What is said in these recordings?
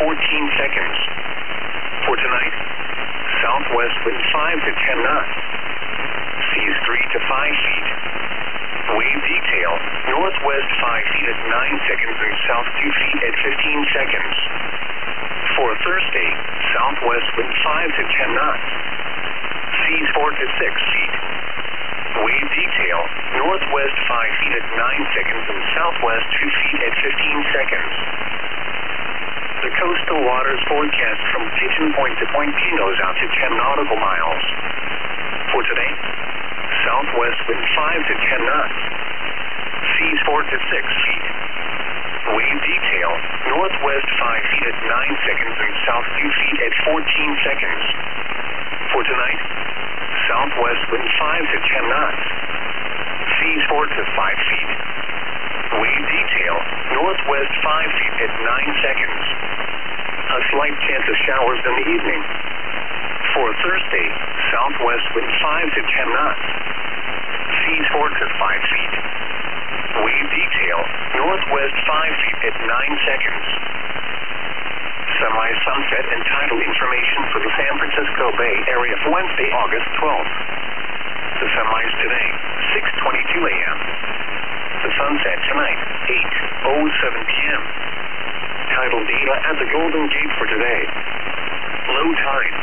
14 seconds. For tonight, southwest wind 5 to 10 knots. Seas 3 to 5 feet. Wave detail, northwest 5 feet at 9 seconds and south 2 feet at 15 seconds. For Thursday, southwest wind 5 to 10 knots. Seas 4 to 6 feet. Wave detail, northwest 5 feet at 9 seconds and southwest 2 feet at 15 seconds. The coastal waters forecast from Pigeon Point to Point Pinos out to 10 nautical miles. For today, southwest wind 5 to 10 knots. Seas 4 to 6 feet. Wave detail, northwest 5 feet at 9 seconds and south 2 feet at 14 seconds. For tonight, southwest wind 5 to 10 knots. Seas 4 to 5 feet. Wave detail, northwest 5 feet at 9 seconds. A slight chance of showers in the evening. For Thursday, southwest wind 5 to 10 knots. Seas 4 to 5 feet. Wave detail, northwest 5 feet at 9 seconds. Semi-sunset and tidal information for the San Francisco Bay Area for Wednesday, August 12th. The sunrise today, 6:22 a.m. The sunset tonight, 8:07 p.m. Tidal data at the Golden Gate for today. Low tide,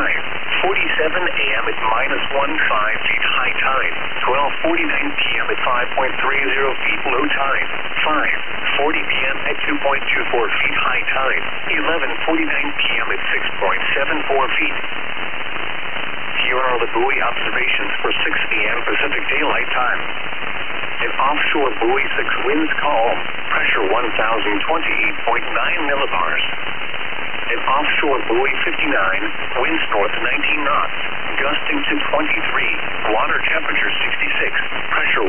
5:47 a.m. at -1.5 feet. High tide, 12:49 p.m. at 5.30 feet. Low tide, 5:40 p.m. at 2.24 feet. High tide, 11:49 p.m. at 6.74 feet. Here are the buoy observations for 6 p.m. Pacific Daylight Time. An offshore buoy 6 winds calm, pressure 1,028.9 millibars. An offshore buoy 59, winds north 19 knots, gusting to 23, water temperature 66, pressure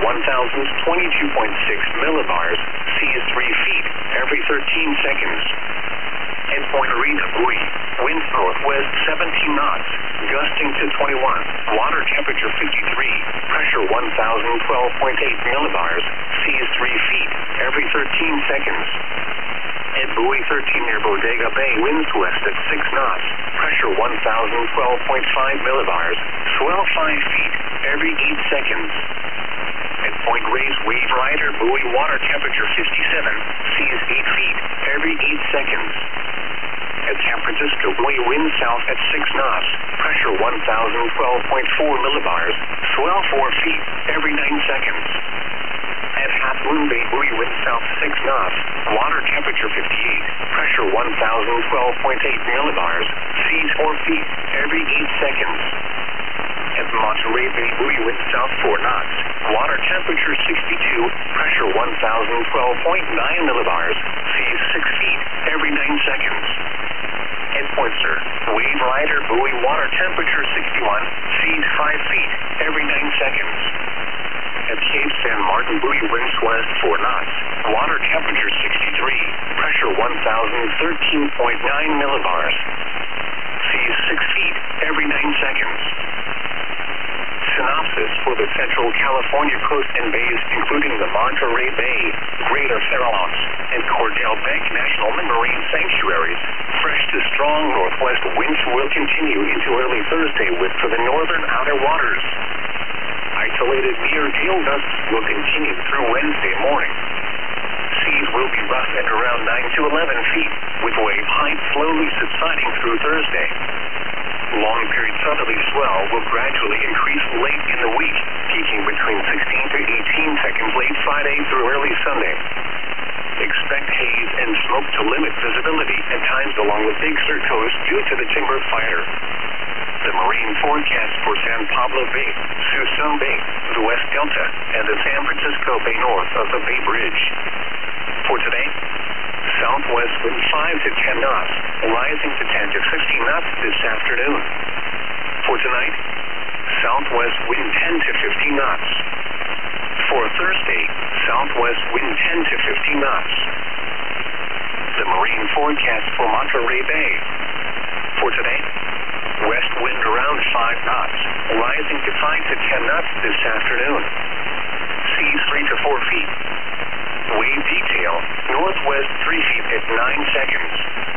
1,022.6 millibars, sea is 3 feet every 13 seconds. At Point Arena buoy, winds northwest 17 knots, gusting to 21, water temperature 53, pressure 1,012.8 millibars, sea is 3 feet every 13 seconds. At buoy 13 near Bodega Bay, winds west at 6 knots, pressure 1,012.5 millibars, swell 5 feet every 8 seconds. At Point Reyes Wave Rider buoy, water temperature 57, sea is 8 feet every 8 seconds. At San Francisco buoy, wind south at 6 knots, pressure 1,012.4 millibars, swell 4 feet every 9 seconds. At Half Moon Bay buoy, wind south 6 knots, water temperature 58, pressure 1,012.8 millibars, seas 4 feet every 8 seconds. At Monterey Bay buoy, wind south 4 knots, water temperature 62, pressure 1,012.9 millibars, seas 6 feet every 9 seconds. At Point Sur, Wave Rider buoy, water temperature 61, seas 5 feet every 9 seconds. At Cape San Martin buoy, winds west 4 knots, water temperature 63, pressure 1,013.9 millibars, seas 6 feet every 9 seconds. Synopsis for the Central California coast and bays, including the Monterey Bay, Greater Farallones, and Cordell Bank National Marine Sanctuaries. Fresh to strong northwest winds will continue into early Thursday for the northern outer waters. Isolated near gale gusts will continue through Wednesday morning. Seas will be rough at around 9 to 11 feet, with wave height slowly subsiding through Thursday. Long-period southerly swell will gradually increase late in the week, peaking between 16 to 18 seconds late Friday through early Sunday. Expect haze and smoke to limit visibility at times along the Big Sur coast due to the timber fire. The marine forecast for San Pablo Bay, Suisun Bay, the West Delta, and the San Francisco Bay north of the Bay Bridge. For today, southwest wind 5 to 10 knots, rising to 10 to 15 knots this afternoon. For tonight, southwest wind 10 to 15 knots. For Thursday, southwest wind 10 to 15 knots. The marine forecast for Monterey Bay. For today, west wind around 5 knots, rising to 5 to 10 knots this afternoon. Seas 3 to 4 feet. Wave detail, northwest 3 feet at 9 seconds.